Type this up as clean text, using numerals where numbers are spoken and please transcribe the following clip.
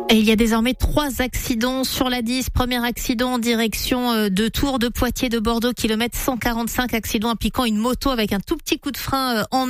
Et il y a désormais 3 accidents sur la 10. Premier accident en direction de Tours, de Poitiers, de Bordeaux, kilomètre 145. Accident impliquant une moto avec un tout petit coup de frein en